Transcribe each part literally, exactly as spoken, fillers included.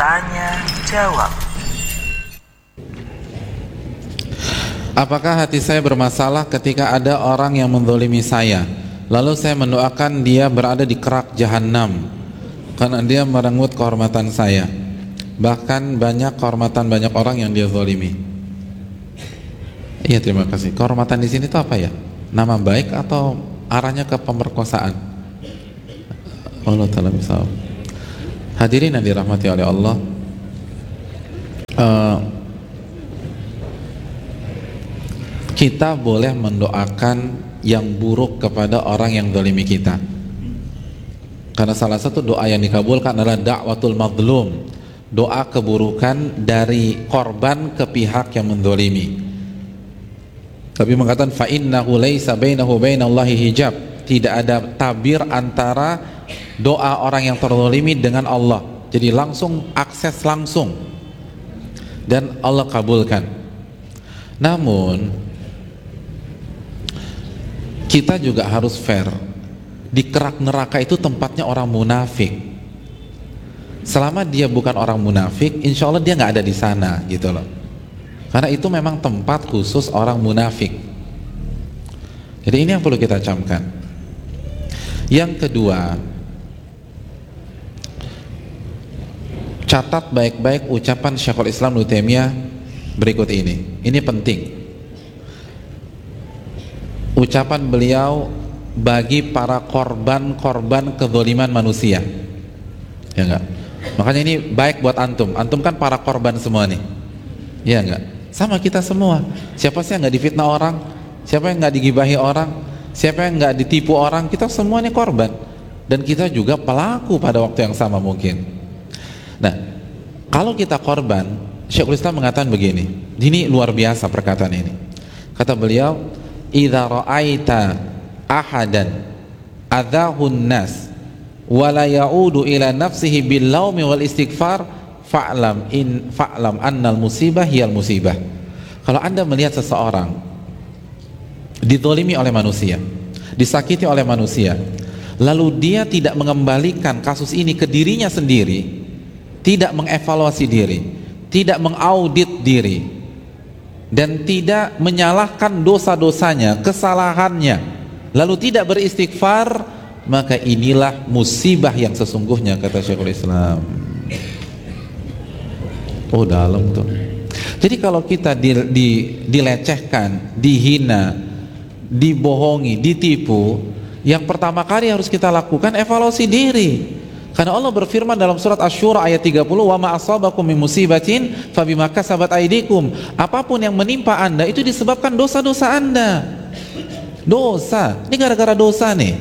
Tanya jawab. Apakah hati saya bermasalah ketika ada orang yang menzalimi saya, lalu saya mendoakan dia berada di kerak jahanam karena dia merenggut kehormatan saya, bahkan banyak kehormatan banyak orang yang dia zalimi? Iya, terima kasih. Kehormatan di sini itu apa ya? Nama baik atau arahnya ke pemerkosaan? Allah Ta'ala bisa. Hadirin yang dirahmati oleh Allah, uh, kita boleh mendoakan yang buruk kepada orang yang zalimi kita, karena salah satu doa yang dikabulkan adalah da'watul mazlum, doa keburukan dari korban ke pihak yang menzalimi. Tapi mengatakan fa innahu laisa bainahu bainallahi hijab, tidak ada tabir antara doa orang yang terzalimi dengan Allah, jadi langsung akses langsung dan Allah kabulkan. Namun kita juga harus fair. Di kerak neraka itu tempatnya orang munafik. Selama dia bukan orang munafik, insya Allah dia nggak ada di sana, gitu loh. Karena itu memang tempat khusus orang munafik. Jadi ini yang perlu kita camkan. Yang kedua, catat baik-baik ucapan Syekhul Islam Ibnu Taimiyah berikut ini. Ini penting. Ucapan beliau bagi para korban-korban kezaliman manusia, ya enggak? Makanya ini baik buat antum. Antum kan para korban semua nih, ya enggak? Sama kita semua. Siapa sih yang nggak difitnah orang? Siapa yang nggak digibahi orang? Siapa yang nggak ditipu orang? Kita semuanya korban, dan kita juga pelaku pada waktu yang sama mungkin. Nah, kalau kita korban, Syekhul Islam mengatakan begini. Ini luar biasa perkataan ini. Kata beliau, idza ra'aita ahadan adzahun nas wa la ya'udu ila nafsihi bil laumi wal istighfar fa'lam in fa'lam annal musibah hiyal musibah. Kalau Anda melihat seseorang dizalimi oleh manusia, disakiti oleh manusia, lalu dia tidak mengembalikan kasus ini ke dirinya sendiri, tidak mengevaluasi diri, tidak mengaudit diri, dan tidak menyalahkan dosa-dosanya, kesalahannya, lalu tidak beristighfar, maka inilah musibah yang sesungguhnya, kata Syekhul Islam. Oh, dalam tuh. Jadi kalau kita di, di, dilecehkan, dihina, dibohongi, ditipu, yang pertama kali harus kita lakukan evaluasi diri. Karena Allah berfirman dalam surat Asy-Syura ayat tiga puluh, wa ma asabakum min musibatin fabima kasabat aydikum. Apapun yang menimpa Anda itu disebabkan dosa-dosa Anda. Dosa, ini gara-gara dosa nih.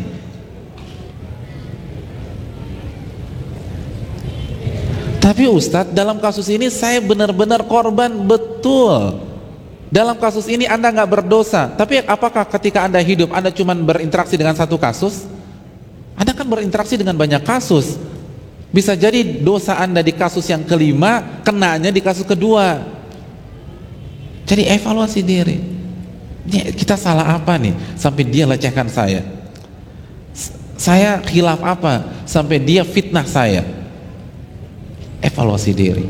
Tapi Ustadz, dalam kasus ini saya benar-benar korban, betul. Dalam kasus ini Anda nggak berdosa. Tapi apakah ketika Anda hidup Anda cuma berinteraksi dengan satu kasus? Anda kan berinteraksi dengan banyak kasus. Bisa jadi dosa Anda di kasus yang kelima, kenanya di kasus kedua. Jadi evaluasi diri. Ini kita salah apa nih sampai dia lecehkan saya? Saya khilaf apa sampai dia fitnah saya? Evaluasi diri.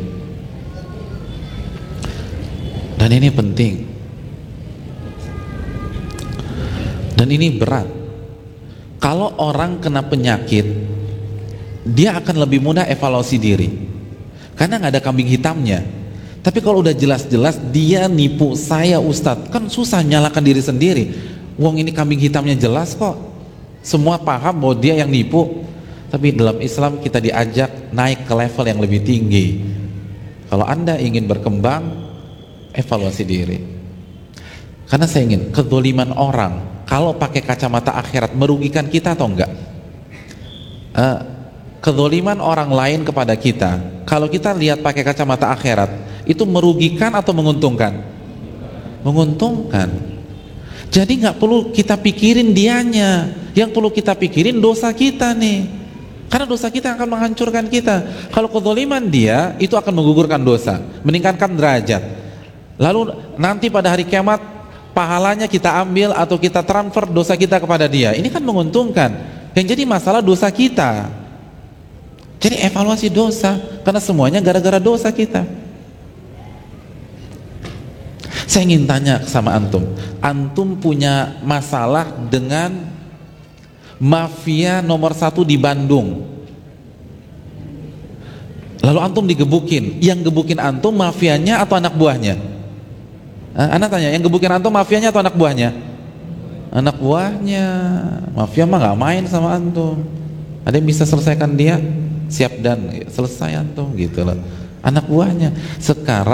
Dan ini penting. Dan ini berat. Kalau orang kena penyakit, dia akan lebih mudah evaluasi diri, karena nggak ada kambing hitamnya. Tapi kalau udah jelas-jelas dia nipu saya Ustadz, kan susah nyalakan diri sendiri. Wong ini kambing hitamnya jelas kok, semua paham bahwa dia yang nipu. Tapi dalam Islam kita diajak naik ke level yang lebih tinggi. Kalau Anda ingin berkembang, evaluasi diri. Karena saya ingin kezaliman orang kalau pakai kacamata akhirat merugikan kita atau enggak? Uh, kezaliman orang lain kepada kita, kalau kita lihat pakai kacamata akhirat, itu merugikan atau menguntungkan? Menguntungkan. Jadi nggak perlu kita pikirin dianya, yang perlu kita pikirin dosa kita nih. Karena dosa kita akan menghancurkan kita. Kalau kezaliman dia, itu akan menggugurkan dosa, meningkatkan derajat. Lalu nanti pada hari kiamat pahalanya kita ambil atau kita transfer dosa kita kepada dia. Ini kan menguntungkan. Yang jadi masalah dosa kita. Jadi evaluasi dosa, karena semuanya gara-gara dosa kita. Saya ingin tanya sama antum, antum punya masalah dengan mafia nomor satu di Bandung, lalu antum digebukin, yang gebukin antum mafianya atau anak buahnya? Nah, anak tanya, yang gebukin antum mafianya atau anak buahnya? Anak buahnya. Mafia mah gak main sama antum. Ada yang bisa selesaikan dia? Siap dan selesai antum gitu loh. Anak buahnya. Sekarang